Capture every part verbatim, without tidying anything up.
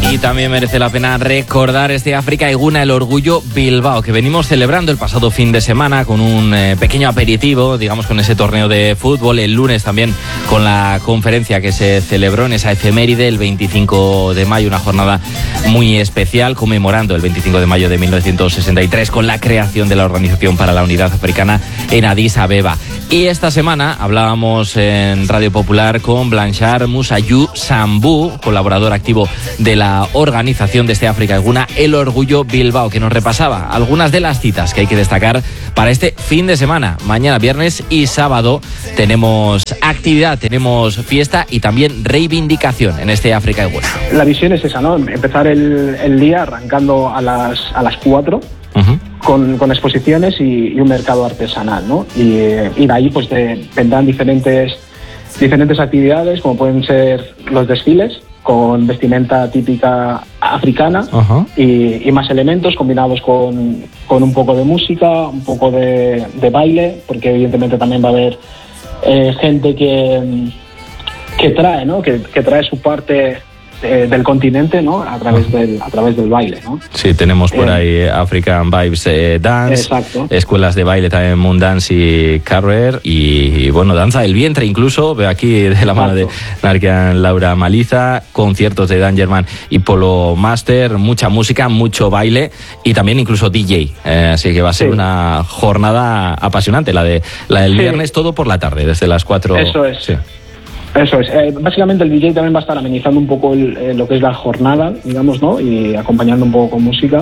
Y también merece la pena recordar este África Eguna, el Orgullo Bilbao, que venimos celebrando el pasado fin de semana con un eh, pequeño aperitivo, digamos, con ese torneo de fútbol. El lunes también con la conferencia que se celebró en esa efeméride el veinticinco de mayo, una jornada muy especial, conmemorando el veinticinco de mayo de mil novecientos sesenta y tres con la creación de la Organización para la Unidad Africana en Addis Abeba. Y esta semana hablábamos en Radio Popular con Blanchard Musayou Sambou, colaborador activo de la organización de este África Eguna, el Orgullo Bilbao, que nos repasaba algunas de las citas que hay que destacar para este fin de semana. Mañana, viernes y sábado tenemos actividad, tenemos fiesta y también reivindicación en este África Eguna. La visión es esa, ¿no? Empezar el, el día arrancando a las, a las cuatro. Uh-huh. Con, con exposiciones y, y un mercado artesanal, ¿no? Y, y de ahí pues de, vendrán diferentes, diferentes actividades, como pueden ser los desfiles con vestimenta típica africana. Uh-huh. y, y más elementos combinados con, con un poco de música, un poco de, de baile, porque evidentemente también va a haber eh, gente que, que trae, ¿no? Que, que trae su parte Eh, del continente, ¿no? A través del, a través del baile, ¿no? Sí, tenemos por ahí eh, African Vibes eh, Dance, exacto. Escuelas de baile también, Moon Dance y Carrer, y, y bueno, danza del vientre incluso, veo aquí de la mano exacto. de Narkian Laura Maliza, conciertos de Dangerman y Polo Master, mucha música, mucho baile y también incluso D J, eh, así que va a ser sí. una jornada apasionante, la de la del sí. viernes, todo por la tarde, desde las cuatro. Eso es. Sí. Eso es. Eh, básicamente el D J también va a estar amenizando un poco el, eh, lo que es la jornada, digamos, ¿no? Y acompañando un poco con música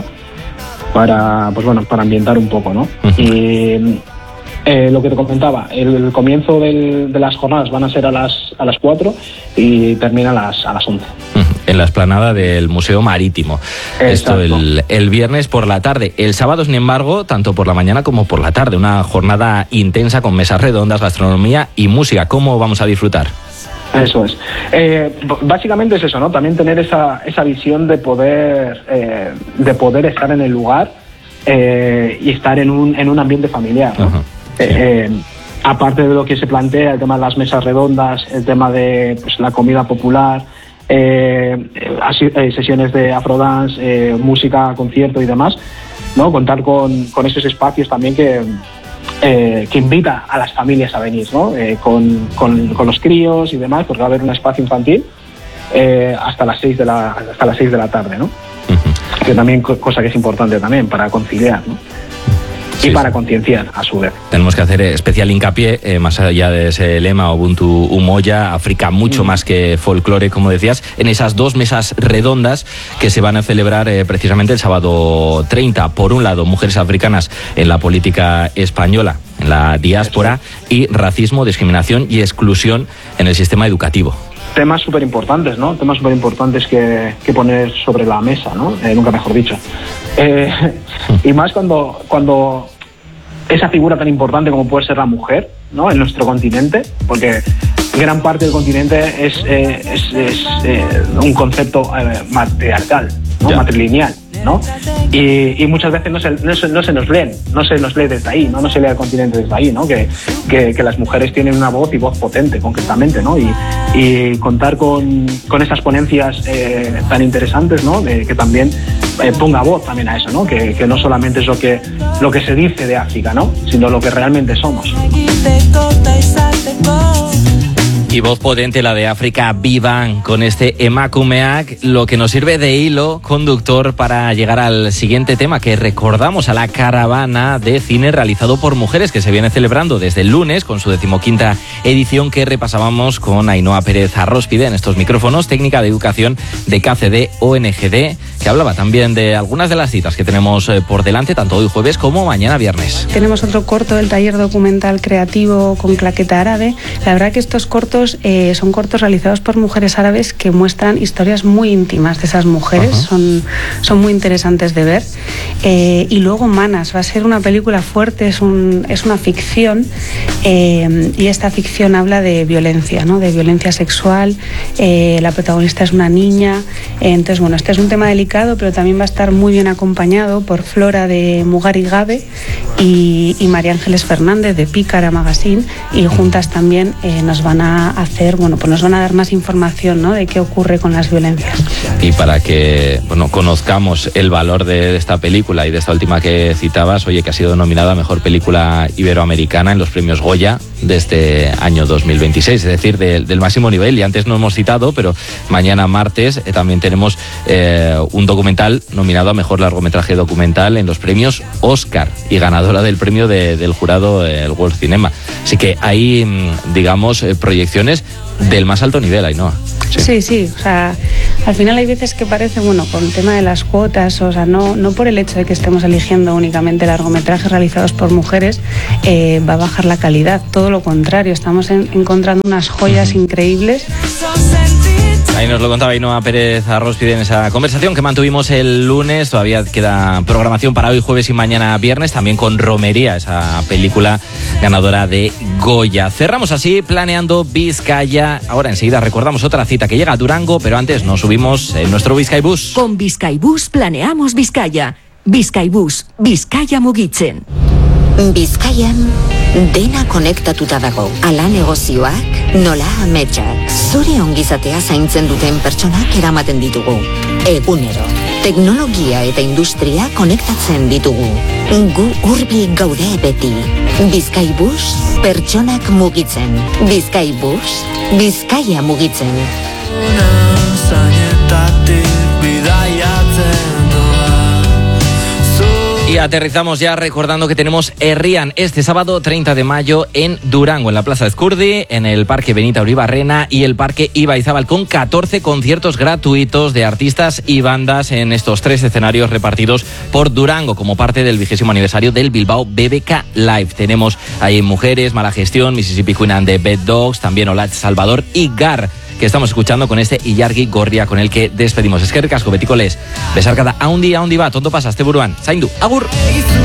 para, pues bueno, para ambientar un poco, ¿no? Uh-huh. Y eh, lo que te comentaba, el, el comienzo del, de las jornadas van a ser a las a las cuatro y termina a las a las once. Uh-huh. En la explanada del Museo Marítimo. Exacto. Esto el, el viernes por la tarde. El sábado, sin embargo, tanto por la mañana como por la tarde, una jornada intensa con mesas redondas, gastronomía y música. ¿Cómo vamos a disfrutar? Eso es. Eh, básicamente es eso, ¿no? También tener esa, esa visión de poder eh, de poder estar en el lugar eh, y estar en un, en un ambiente familiar, ¿no? Uh-huh. Sí. Eh, aparte de lo que se plantea, el tema de las mesas redondas, el tema de pues, la comida popular, eh, eh, sesiones de afrodance, eh, música, concierto y demás, ¿no? Contar con, con esos espacios también que... Eh, que invita a las familias a venir, ¿no? Eh, con, con, con los críos y demás, porque va a haber un espacio infantil eh, hasta las seis de la hasta las seis de la tarde, ¿no? Uh-huh. Que también cosa que es importante también para conciliar, ¿no? Sí, y para sí. concienciar a su vez. Tenemos que hacer especial hincapié, eh, más allá de ese lema Ubuntu Umoja, África mucho mm. más que folclore, como decías, en esas dos mesas redondas que se van a celebrar eh, precisamente el sábado treinta. Por un lado, mujeres africanas en la política española, en la diáspora, y racismo, discriminación y exclusión en el sistema educativo. Temas súper importantes, ¿no? Temas súper importantes que, que poner sobre la mesa, ¿no? Eh, nunca mejor dicho. Eh, y más cuando, cuando esa figura tan importante como puede ser la mujer, ¿no? En nuestro continente, porque gran parte del continente es, eh, es, es eh, un concepto eh, matriarcal, ¿no? Matrilineal, ¿no? Y, y muchas veces no se, no, se, no se nos leen, no se nos lee desde ahí, no, no se lee al continente desde ahí, ¿no? Que, que, que las mujeres tienen una voz y voz potente, concretamente, ¿no? Y, y contar con, con esas ponencias eh, tan interesantes, ¿no? De, que también eh, ponga voz también a eso, ¿no? Que, que no solamente es lo que, lo que se dice de África, ¿no? Sino lo que realmente somos. Y voz potente la de África Vivan con este Emakumeak, lo que nos sirve de hilo conductor para llegar al siguiente tema que recordamos, a la caravana de cine realizado por mujeres que se viene celebrando desde el lunes con su decimoquinta edición, que repasábamos con Ainhoa Pérez Arróspide en estos micrófonos, técnica de educación de K C D O N G D, que hablaba también de algunas de las citas que tenemos por delante, tanto hoy jueves como mañana viernes. Tenemos otro corto del taller documental creativo con claqueta árabe. La verdad que estos cortos Eh, son cortos realizados por mujeres árabes que muestran historias muy íntimas de esas mujeres. Uh-huh. son, son muy interesantes de ver. Eh, y luego Manas va a ser una película fuerte, es, un, es una ficción, eh, y esta ficción habla de violencia, ¿no? De violencia sexual. Eh, la protagonista es una niña. Eh, entonces, bueno, este es un tema delicado, pero también va a estar muy bien acompañado por Flora de Mugari Gabe y, y María Ángeles Fernández de Pícara Magazine, y juntas también eh, nos van a hacer, bueno, pues nos van a dar más información, ¿no? De qué ocurre con las violencias. Y para que bueno, conozcamos el valor de esta película y de esta última que citabas, oye, que ha sido nominada a Mejor Película Iberoamericana en los premios Goya de este año dos mil veintiséis, es decir, de, del máximo nivel. Y antes no hemos citado, pero mañana martes eh, también tenemos eh, un documental nominado a Mejor Largometraje Documental en los premios Oscar y ganadora del premio de, del jurado eh, el World Cinema. Así que hay, digamos, eh, proyecciones del más alto nivel, Ainhoa. Sí. sí, sí, o sea, al final hay veces que parece, bueno, con el tema de las cuotas, o sea, no, no por el hecho de que estemos eligiendo únicamente largometrajes realizados por mujeres, eh, va a bajar la calidad, todo lo contrario, estamos en, encontrando unas joyas uh-huh. increíbles. Ahí nos lo contaba Ainhoa Pérez Arróspide en esa conversación que mantuvimos el lunes. Todavía queda programación para hoy jueves y mañana viernes, también con Romería, esa película ganadora de Goya. Cerramos así Planeando Vizcaya. Ahora enseguida recordamos otra cita que llega a Durango, pero antes nos subimos en nuestro Bizkaibus. Con Bizkaibus planeamos Vizcaya. Bizkaibus, Bizkaia mugitzen. Bizkaian dena konektatuta dago. Ala negozioak, nola ametsak. Zure ongizatea zaintzen duten pertsonak eramaten ditugu. Egunero, teknologia eta industria konektatzen ditugu. Gu hurbil gaude beti. Bizkaibus, pertsonak mugitzen. Bizkaibus, Bizkaia mugitzen. Y aterrizamos ya recordando que tenemos Herrian este sábado treinta de mayo en Durango, en la Plaza Ezcurdi, en el Parque Benita Uribarrena y el Parque Ibaizábal, con catorce conciertos gratuitos de artistas y bandas en estos tres escenarios repartidos por Durango como parte del vigésimo aniversario del Bilbao B B K Live. Tenemos ahí Mujeres, Mala Gestión, Mississippi Queen and the Bad Dogs, también Olatz Salvador y Gar, que estamos escuchando con este Ilargi Gorria con el que despedimos. Eskerrik asko betiko lez, besarkada haundi haundi bat, ondo pasa, asteburuan, zaindu, agur!